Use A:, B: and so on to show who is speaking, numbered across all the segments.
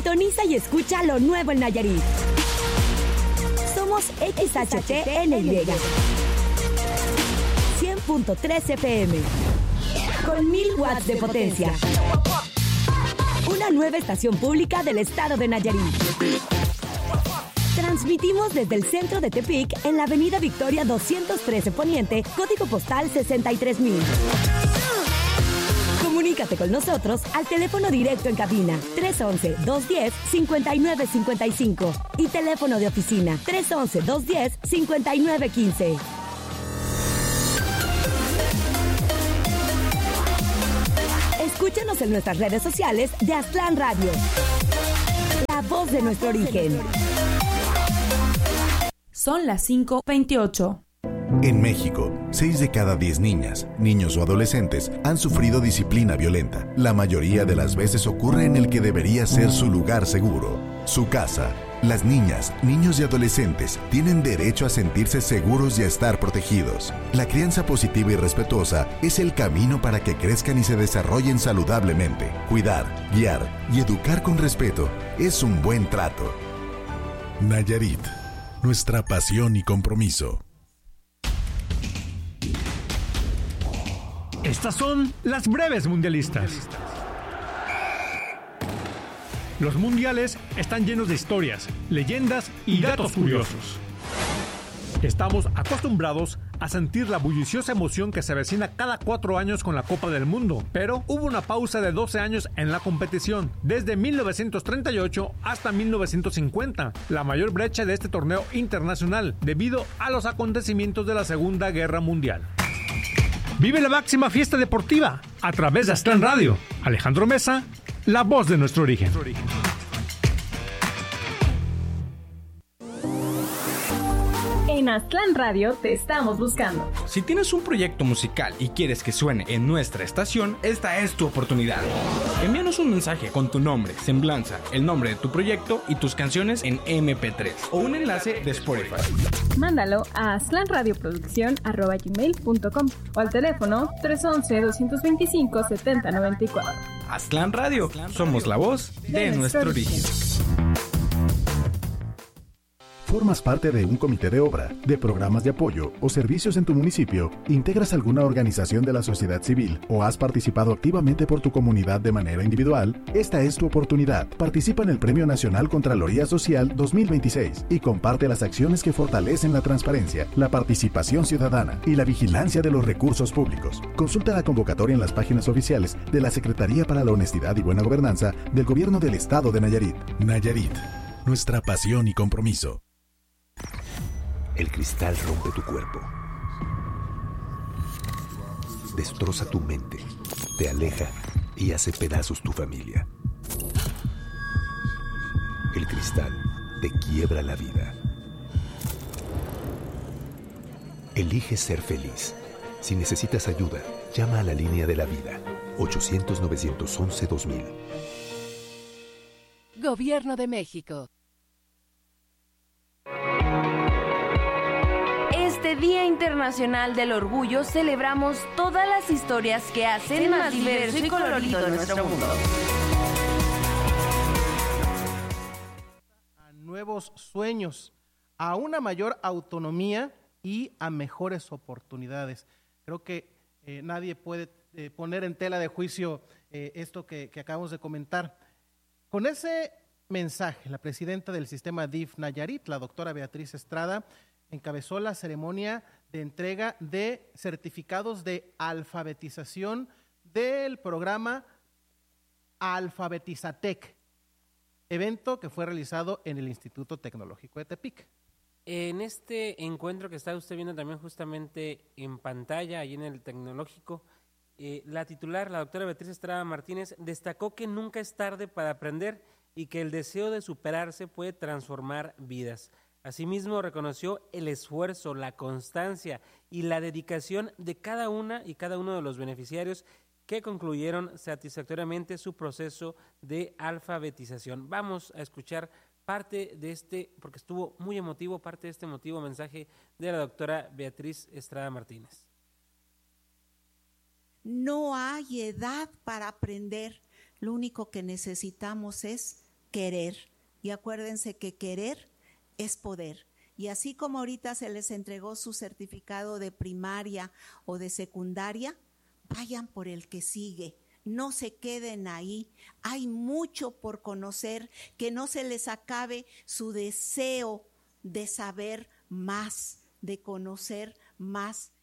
A: Sintoniza y escucha lo nuevo en Nayarit. Somos XHTNY 100.3 FM con 1000 watts de potencia. Una nueva estación pública del estado de Nayarit. Transmitimos desde el centro de Tepic en la avenida Victoria 213 Poniente, código postal 63000. Comunícate con nosotros al teléfono directo en cabina 311-210-5955 y teléfono de oficina 311-210-5915. Escúchanos en nuestras redes sociales de Aztlán Radio. La voz de nuestro origen.
B: Son las 5:28.
C: En México, 6 de cada 10 niñas, niños o adolescentes han sufrido disciplina violenta. La mayoría de las veces ocurre en el que debería ser su lugar seguro, su casa. Las niñas, niños y adolescentes tienen derecho a sentirse seguros y a estar protegidos. La crianza positiva y respetuosa es el camino para que crezcan y se desarrollen saludablemente. Cuidar, guiar y educar con respeto es un buen trato. Nayarit, nuestra pasión y compromiso.
D: Estas son las breves mundialistas. Los mundiales están llenos de historias, leyendas y datos curiosos. Estamos acostumbrados a sentir la bulliciosa emoción que se avecina cada 4 años con la Copa del Mundo, pero hubo una pausa de 12 años en la competición, desde 1938 hasta 1950, la mayor brecha de este torneo internacional, debido a los acontecimientos de la Segunda Guerra Mundial. Vive la máxima fiesta deportiva a través de Aztlán Radio. Alejandro Mesa, la voz de nuestro origen.
E: En Aztlán Radio te estamos buscando.
F: Si tienes un proyecto musical y quieres que suene en nuestra estación, esta es tu oportunidad. Envíanos un mensaje con tu nombre, semblanza, el nombre de tu proyecto y tus canciones en MP3 o un enlace de Spotify.
E: Mándalo a aztlanradioproducción@gmail.com o al teléfono 311-225-7094.
F: Aztlán Radio, somos la voz de nuestro origen.
C: ¿Formas parte de un comité de obra, de programas de apoyo o servicios en tu municipio? ¿Integras alguna organización de la sociedad civil o has participado activamente por tu comunidad de manera individual? Esta es tu oportunidad. Participa en el Premio Nacional Contraloría Social 2026 y comparte las acciones que fortalecen la transparencia, la participación ciudadana y la vigilancia de los recursos públicos. Consulta la convocatoria en las páginas oficiales de la Secretaría para la Honestidad y Buena Gobernanza del Gobierno del Estado de Nayarit. Nayarit, nuestra pasión y compromiso.
G: El cristal rompe tu cuerpo, destroza tu mente, te aleja y hace pedazos tu familia. El cristal te quiebra la vida. Elige ser feliz. Si necesitas ayuda, llama a la línea de la vida, 800-911-2000.
H: Gobierno de México. Este Día Internacional del Orgullo celebramos todas las historias que hacen más diverso y colorido nuestro mundo.
I: A nuevos sueños, a una mayor autonomía y a mejores oportunidades. Creo que nadie puede poner en tela de juicio esto que acabamos de comentar. Con ese mensaje, la presidenta del sistema DIF Nayarit, la doctora Beatriz Estrada, encabezó la ceremonia de entrega de certificados de alfabetización del programa Alfabetizatec, evento que fue realizado en el Instituto Tecnológico de Tepic.
J: En este encuentro que está usted viendo también justamente en pantalla, ahí en el Tecnológico, la titular, la doctora Beatriz Estrada Martínez, destacó que nunca es tarde para aprender y que el deseo de superarse puede transformar vidas. Asimismo, reconoció el esfuerzo, la constancia y la dedicación de cada una y cada uno de los beneficiarios que concluyeron satisfactoriamente su proceso de alfabetización. Vamos a escuchar parte de este, porque estuvo muy emotivo, parte de este emotivo mensaje de la doctora Beatriz Estrada Martínez.
K: No hay edad para aprender, lo único que necesitamos es querer. Y acuérdense que querer es poder. Y así como ahorita se les entregó su certificado de primaria o de secundaria, vayan por el que sigue. No se queden ahí. Hay mucho por conocer, que no se les acabe su deseo de saber más, de conocer más.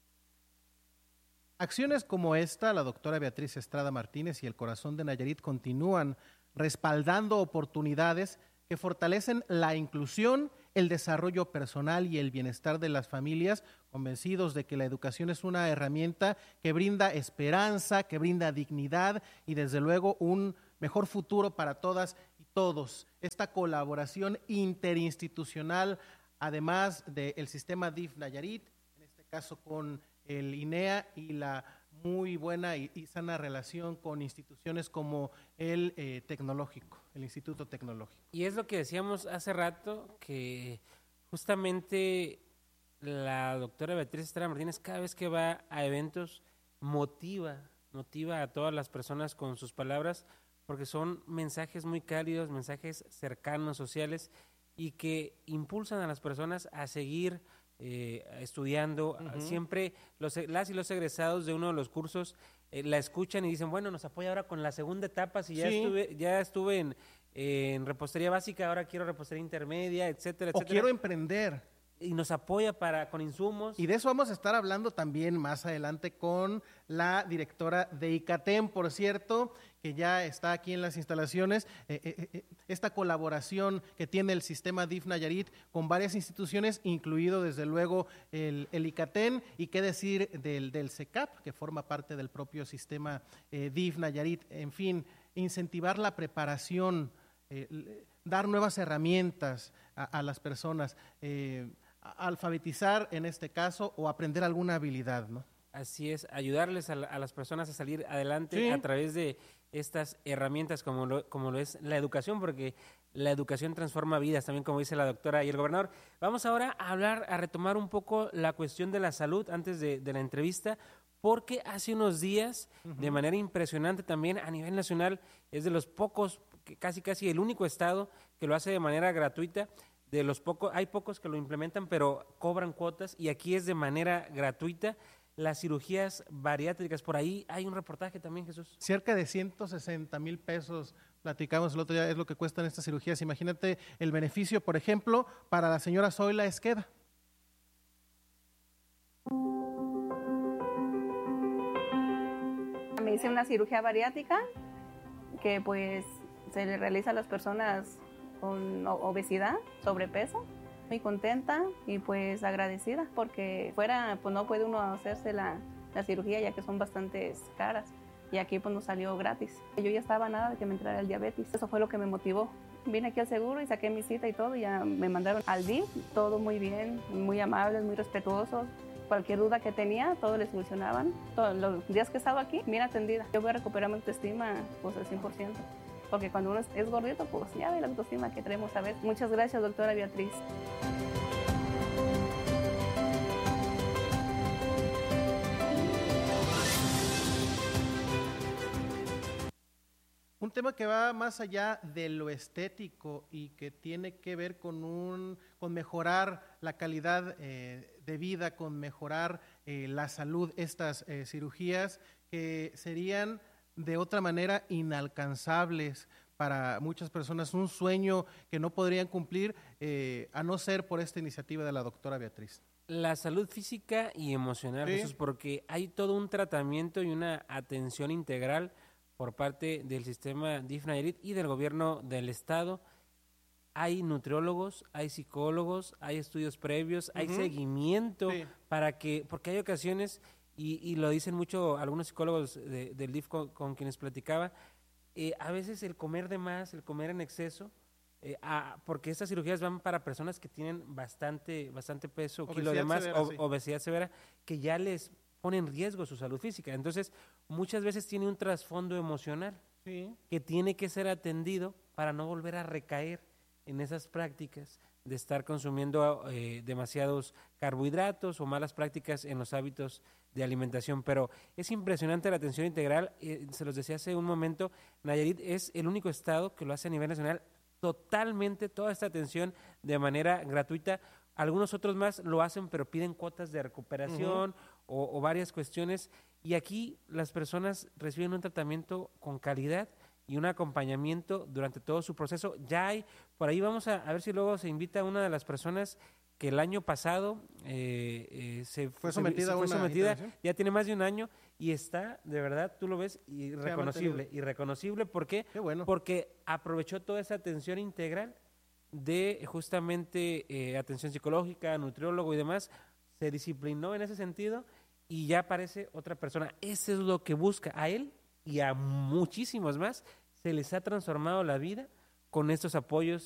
I: Acciones como esta, la doctora Beatriz Estrada Martínez y el Corazón de Nayarit continúan respaldando oportunidades que fortalecen la inclusión, el desarrollo personal y el bienestar de las familias, convencidos de que la educación es una herramienta que brinda esperanza, que brinda dignidad y desde luego un mejor futuro para todas y todos. Esta colaboración interinstitucional, además del sistema DIF Nayarit, en este caso con el INEA y la muy buena y sana relación con instituciones como el tecnológico, el Instituto Tecnológico.
J: Y es lo que decíamos hace rato, que justamente la doctora Beatriz Estrada Martínez cada vez que va a eventos motiva a todas las personas con sus palabras, porque son mensajes muy cálidos, mensajes cercanos, sociales, y que impulsan a las personas a seguir estudiando. Siempre las y los egresados de uno de los cursos la escuchan y dicen, bueno, nos apoya ahora con la segunda etapa, si ya estuve en repostería básica, ahora quiero repostería intermedia, etcétera, etcétera.
I: O quiero emprender.
J: Y nos apoya con insumos.
I: Y de eso vamos a estar hablando también más adelante con la directora de ICATEM, por cierto, que ya está aquí en las instalaciones. Esta colaboración que tiene el sistema DIF Nayarit con varias instituciones, incluido desde luego el ICATEM, y qué decir del CECAP, que forma parte del propio sistema DIF Nayarit. En fin, incentivar la preparación, dar nuevas herramientas a las personas, alfabetizar en este caso o aprender alguna habilidad, ¿no?
J: Así es, ayudarles a las personas a salir adelante a través de estas herramientas como lo es la educación, porque la educación transforma vidas, también como dice la doctora y el gobernador. Vamos ahora a retomar un poco la cuestión de la salud antes de la entrevista, porque hace unos días, de manera impresionante también a nivel nacional, es de los pocos, casi el único estado que lo hace de manera gratuita. De los pocos, hay pocos que lo implementan, pero cobran cuotas, y aquí es de manera gratuita. Las cirugías bariátricas, por ahí hay un reportaje también, Jesús.
I: Cerca de 160,000 pesos, platicamos el otro día, es lo que cuestan estas cirugías. Imagínate el beneficio, por ejemplo, para la señora Zoila Esqueda.
L: Me hice una cirugía bariátrica que pues se le realiza a las personas con obesidad, sobrepeso. Muy contenta y pues agradecida, porque fuera pues no puede uno hacerse la cirugía, ya que son bastante caras, y aquí pues nos salió gratis. Yo ya estaba nada de que me entrara el diabetes, eso fue lo que me motivó. Vine aquí al seguro y saqué mi cita y todo, y ya me mandaron al DIF, todo muy bien, muy amables, muy respetuosos. Cualquier duda que tenía, todo le solucionaban. Todos los días que estaba aquí, bien atendida. Yo voy a recuperar mi autoestima pues al 100%. Porque cuando uno es gordito, pues ya ve la autoestima que tenemos a ver. Muchas gracias, doctora Beatriz.
I: Un tema que va más allá de lo estético y que tiene que ver con mejorar la calidad de vida, con mejorar la salud, estas cirugías que serían de otra manera inalcanzables para muchas personas, un sueño que no podrían cumplir a no ser por esta iniciativa de la doctora Beatriz.
J: La salud física y emocional, Jesús, porque hay todo un tratamiento y una atención integral por parte del sistema DIF Nayarit y del gobierno del estado. Hay nutriólogos, hay psicólogos, hay estudios previos, hay seguimiento porque hay ocasiones, y lo dicen mucho algunos psicólogos del DIF con quienes platicaba, a veces el comer de más, el comer en exceso, porque estas cirugías van para personas que tienen bastante peso, kilo de más, obesidad severa, que ya les pone en riesgo su salud física. Entonces, muchas veces tiene un trasfondo emocional que tiene que ser atendido para no volver a recaer en esas prácticas de estar consumiendo demasiados carbohidratos o malas prácticas en los hábitos de alimentación. Pero es impresionante la atención integral, se los decía hace un momento, Nayarit es el único estado que lo hace a nivel nacional totalmente, toda esta atención de manera gratuita. Algunos otros más lo hacen, pero piden cuotas de recuperación o varias cuestiones. Y aquí las personas reciben un tratamiento con calidad y un acompañamiento durante todo su proceso. Ya hay, por ahí vamos a ver si luego se invita a una de las personas que el año pasado fue sometida, ya tiene más de un año y está, de verdad, tú lo ves, irreconocible. ¿Por qué?
I: Qué bueno.
J: Porque aprovechó toda esa atención integral de justamente atención psicológica, nutriólogo y demás, se disciplinó en ese sentido y ya parece otra persona. Eso es lo que busca. A él y a muchísimos más se les ha transformado la vida con estos apoyos